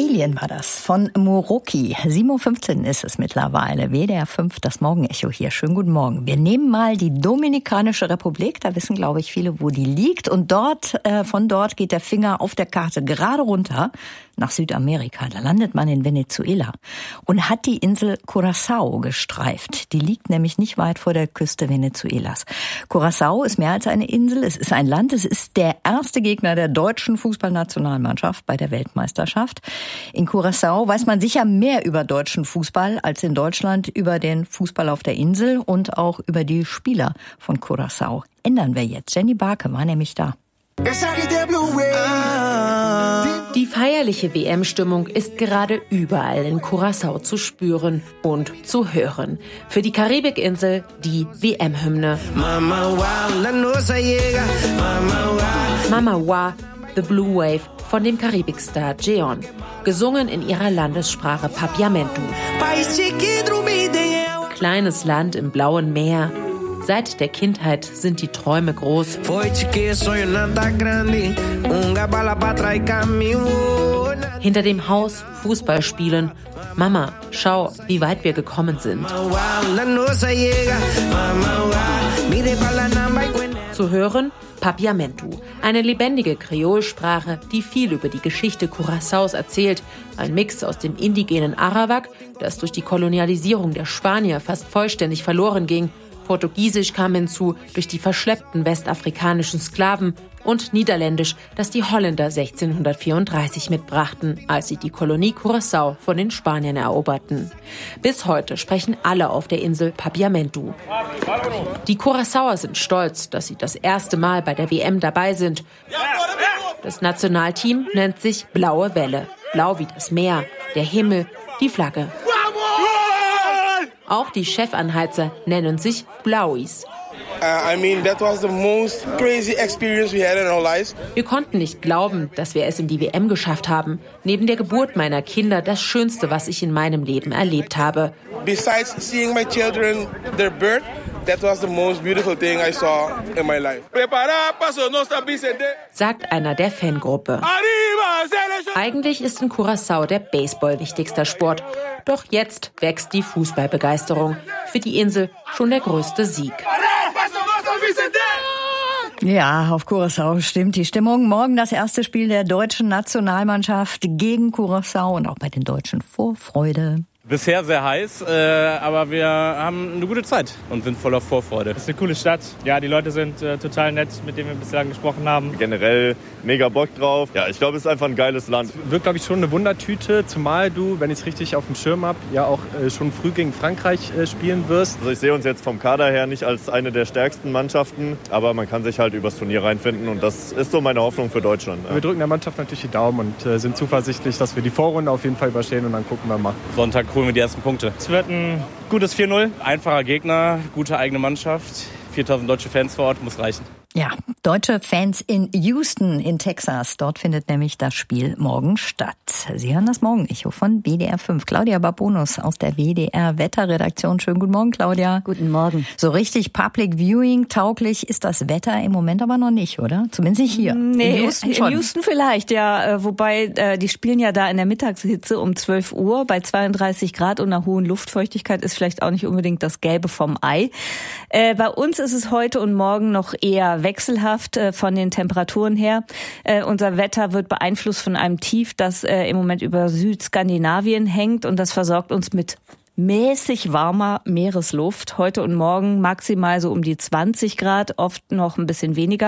Brasilien war das, von Moroki. 7.15 Uhr ist es mittlerweile. WDR 5, das Morgenecho hier. Schönen guten Morgen. Wir nehmen mal die Dominikanische Republik. Da wissen, glaube ich, viele, wo die liegt. Und von dort geht der Finger auf der Karte gerade runter nach Südamerika. Da landet man in Venezuela und hat die Insel Curaçao gestreift. Die liegt nämlich nicht weit vor der Küste Venezuelas. Curaçao ist mehr als eine Insel. Es ist ein Land. Es ist der erste Gegner der deutschen Fußballnationalmannschaft bei der Weltmeisterschaft. In Curaçao weiß man sicher mehr über deutschen Fußball als in Deutschland über den Fußball auf der Insel und auch über die Spieler von Curaçao. Ändern wir jetzt. Jenny Barke war nämlich da. Die feierliche WM-Stimmung ist gerade überall in Curaçao zu spüren und zu hören. Für die Karibikinsel die WM-Hymne. Mama Wa, The Blue Wave von dem Karibikstar Jeon. Gesungen in ihrer Landessprache Papiamento. Kleines Land im blauen Meer. Seit der Kindheit sind die Träume groß. Hinter dem Haus Fußball spielen. Mama, schau, wie weit wir gekommen sind. Zu hören Papiamento, eine lebendige Kreolsprache, die viel über die Geschichte Curaçaos erzählt. Ein Mix aus dem indigenen Arawak, das durch die Kolonialisierung der Spanier fast vollständig verloren ging. Portugiesisch kam hinzu durch die verschleppten westafrikanischen Sklaven und Niederländisch, das die Holländer 1634 mitbrachten, als sie die Kolonie Curaçao von den Spaniern eroberten. Bis heute sprechen alle auf der Insel Papiamento. Die Curaçaoer sind stolz, dass sie das erste Mal bei der WM dabei sind. Das Nationalteam nennt sich Blaue Welle. Blau wie das Meer, der Himmel, die Flagge. Auch die Chefanheizer nennen sich Blauis. That was the most crazy experience we had in our lives. Wir konnten nicht glauben, dass wir es in die WM geschafft haben. Neben der Geburt meiner Kinder das Schönste, was ich in meinem Leben erlebt habe. Besides seeing my children, their birth, that was the most beautiful thing I saw in my life. Sagt einer der Fangruppe. Eigentlich ist in Curaçao der Baseball wichtigster Sport. Doch jetzt wächst die Fußballbegeisterung. Für die Insel schon der größte Sieg. Ja, auf Curaçao stimmt die Stimmung. Morgen das erste Spiel der deutschen Nationalmannschaft gegen Curaçao und auch bei den Deutschen Vorfreude. Bisher sehr heiß, aber wir haben eine gute Zeit und sind voller Vorfreude. Es ist eine coole Stadt. Ja, die Leute sind total nett, mit denen wir bislang gesprochen haben. Generell mega Bock drauf. Ja, ich glaube, es ist einfach ein geiles Land. Wird, glaube ich, schon eine Wundertüte, zumal du, wenn ich es richtig auf dem Schirm habe, ja auch schon früh gegen Frankreich spielen wirst. Also ich sehe uns jetzt vom Kader her nicht als eine der stärksten Mannschaften, aber man kann sich halt übers Turnier reinfinden und das ist so meine Hoffnung für Deutschland. Wir drücken der Mannschaft natürlich die Daumen und sind zuversichtlich, dass wir die Vorrunde auf jeden Fall überstehen und dann gucken wir mal. Sonntag holen wir die ersten Punkte. Es wird ein gutes 4-0. Einfacher Gegner, gute eigene Mannschaft. 4.000 deutsche Fans vor Ort, muss reichen. Ja, deutsche Fans in Houston in Texas. Dort findet nämlich das Spiel morgen statt. Sie hören das Morgenecho von WDR 5. Claudia Babonus aus der WDR Wetterredaktion. Schönen guten Morgen, Claudia. Guten Morgen. So richtig Public Viewing tauglich ist das Wetter im Moment aber noch nicht, oder? Zumindest nicht hier. Nee, in Houston schon. In Houston vielleicht, ja. Wobei, die spielen ja da in der Mittagshitze um 12 Uhr bei 32 Grad und einer hohen Luftfeuchtigkeit ist vielleicht auch nicht unbedingt das Gelbe vom Ei. Bei uns ist es heute und morgen noch eher wechselhaft von den Temperaturen her. Unser Wetter wird beeinflusst von einem Tief, das im Moment über Südskandinavien hängt und das versorgt uns mit mäßig warmer Meeresluft. Heute und morgen maximal so um die 20 Grad, oft noch ein bisschen weniger.